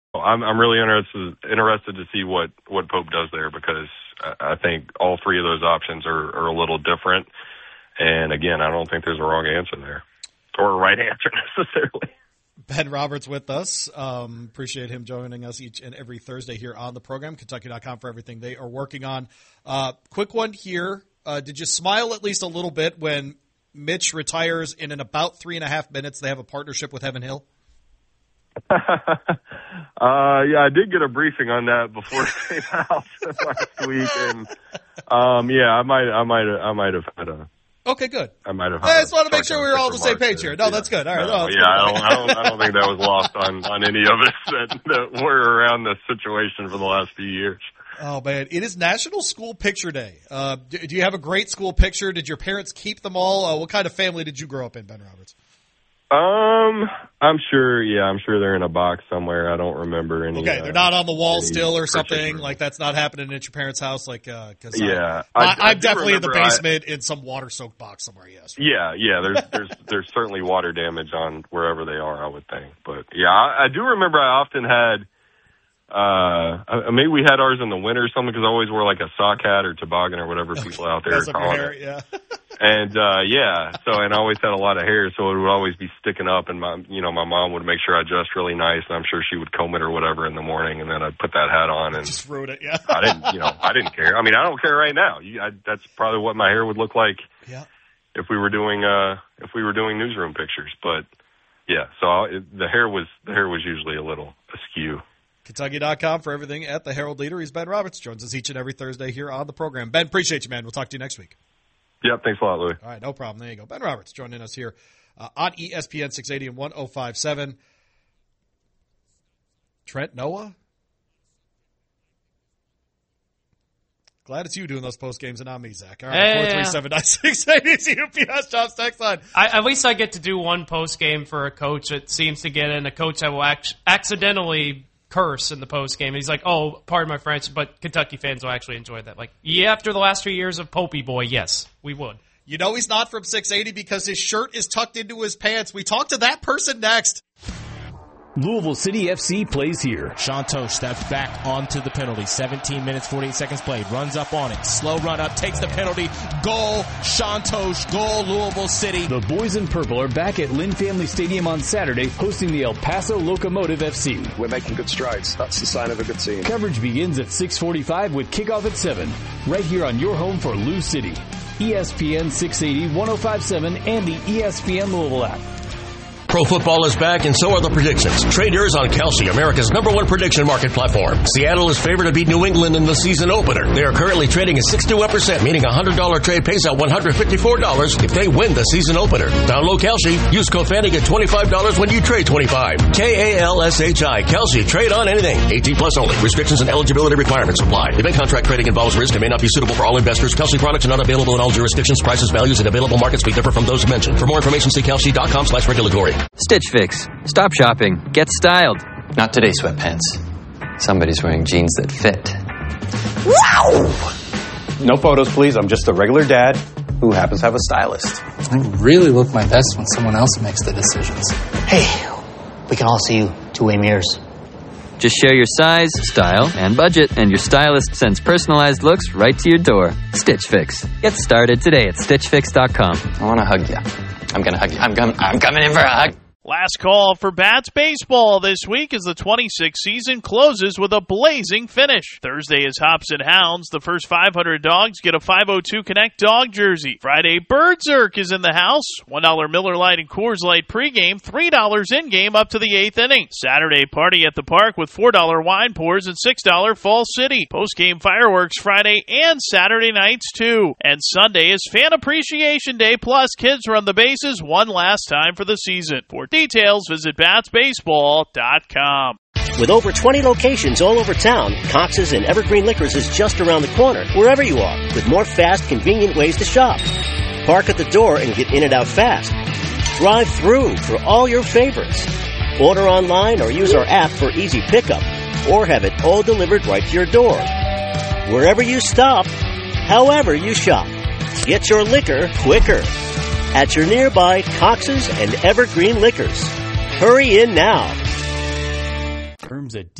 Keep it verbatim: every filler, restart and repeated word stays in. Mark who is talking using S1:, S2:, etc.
S1: I'm I'm really interested interested to see what, what Pope does there, because I think all three of those options are, are a little different. And again, I don't think there's a wrong answer there, or a right answer necessarily.
S2: Ben Roberts with us. Um, appreciate him joining us each and every Thursday here on the program. Kentucky dot com for everything they are working on. Uh, quick one here. Uh, did you smile at least a little bit when Mitch retires and in about three and a half minutes they have a partnership with Heaven Hill?
S1: uh, yeah, I did get a briefing on that before it came out last week, and um, yeah, I might, I might, I might have had a.
S2: Okay, good.
S1: I might have.
S2: I just want to make sure we were all on the same page here. No, yeah. That's good. All right.
S1: No,
S2: no,
S1: yeah, I don't, I don't, I don't think that was lost on, on any of us that, that were around this situation for the last few years.
S2: Oh man, it is National School Picture Day. Uh, do, do you have a great school picture? Did your parents keep them all? Uh, what kind of family did you grow up in, Ben Roberts?
S1: Um, I'm sure. Yeah, I'm sure they're in a box somewhere. I don't remember any.
S2: Okay, they're not on the wall still or something like that's not happening at your parents' house. Like, uh, cause
S1: yeah,
S2: I, I,
S1: I,
S2: I'm
S1: I
S2: definitely in the basement
S1: I,
S2: in some water-soaked box somewhere. Yes.
S1: Yeah, yeah. There's there's there's certainly water damage on wherever they are, I would think. But yeah, I, I do remember. I often had. Uh, maybe we had ours in the winter or something, because I always wore like a sock hat or toboggan or whatever people out there are calling
S2: hair,
S1: it.
S2: Yeah.
S1: And, uh, yeah, so, and I always had a lot of hair, so it would always be sticking up, and my, you know, my mom would make sure I dressed really nice, and I'm sure she would comb it or whatever in the morning, and then I'd put that hat on and
S2: just ruin it. Yeah.
S1: I didn't, you know, I didn't care. I mean, I don't care right now. You, I, that's probably what my hair would look like.
S2: Yeah.
S1: If we were doing, uh, if we were doing newsroom pictures, but yeah, so I, it, the hair was, the hair was usually a little askew.
S2: Kentucky dot com for everything at the Herald Leader. He's Ben Roberts. Joins us each and every Thursday here on the program. Ben, appreciate you, man. We'll talk to you next week.
S1: Yeah, thanks a lot, Louis.
S2: All right, no problem. There you go. Ben Roberts joining us here uh, on E S P N six eighty and one oh five point seven. Trent Noah? Glad it's you doing those post games and not me, Zach. All right, four three seven nine six eight is the U P S Jobs text line.
S3: I, at least I get to do one post game for a coach that seems to get in, a coach that will act, accidentally curse in the post game. He's like, oh, pardon my French, but Kentucky fans will actually enjoy that. Like, yeah, after the last few years of Popey Boy, yes, we would.
S2: You know he's not from six eighty because his shirt is tucked into his pants. We talk to that person next.
S4: Louisville City F C plays here.
S5: Shantosh steps back onto the penalty. seventeen minutes, forty-eight seconds played. Runs up on it. Slow run up. Takes the penalty. Goal. Shantosh. Goal. Louisville City.
S4: The boys in purple are back at Lynn Family Stadium on Saturday, hosting the El Paso Locomotive F C.
S6: We're making good strides. That's the sign of a good team.
S4: Coverage begins at six forty-five with kickoff at seven. Right here on your home for Lou City. E S P N six eighty, one oh five point seven, and the E S P N Louisville app.
S7: Pro football is back, and so are the predictions. Trade yours on Kalshi, America's number one prediction market platform. Seattle is favored to beat New England in the season opener. They are currently trading at sixty-one percent, meaning a one hundred dollars trade pays out one hundred fifty-four dollars if they win the season opener. Download Kalshi. Use code FANTY, get twenty-five dollars when you trade twenty-five. K A L S H I. Kalshi. Trade on anything. eighteen plus only. Restrictions and eligibility requirements apply. Event contract trading involves risk and may not be suitable for all investors. Kalshi products are not available in all jurisdictions. Prices, values, and available markets may differ from those mentioned. For more information, see Kalshi.com slash regulatory.
S8: Stitch Fix. Stop shopping. Get styled.
S9: Not today, sweatpants. Somebody's wearing jeans that fit. Wow! No photos, please. I'm just a regular dad who happens to have a stylist.
S10: I really look my best when someone else makes the decisions. Hey, we can all see you two-way mirrors.
S8: Just share your size, style, and budget, and your stylist sends personalized looks right to your door. Stitch Fix. Get started today at stitch fix dot com.
S9: I want to hug you. I'm going to hug you. I'm, com- I'm coming in for a hug.
S11: Last call for Bats baseball this week as the twenty-six season closes with a blazing finish. Thursday is Hops and Hounds. The first five hundred dogs get a five oh two Connect dog jersey. Friday, Birdzerk is in the house. one dollar Miller Lite and Coors Light pregame, three dollars in-game up to the eighth inning. Saturday, Party at the Park with four dollar wine pours and six dollars Fall City. Postgame fireworks Friday and Saturday nights, too. And Sunday is Fan Appreciation Day, plus kids run the bases one last time for the season. For details, visit bats baseball dot com.
S12: With over twenty locations all over town, Cox's and Evergreen Liquors is just around the corner, wherever you are, with more fast, convenient ways to shop. Park at the door and get in and out fast. Drive through for all your favorites. Order online or use our app for easy pickup, or have it all delivered right to your door. Wherever you stop, however you shop, get your liquor quicker. At your nearby Cox's and Evergreen Liquors. Hurry in now.
S4: Terms at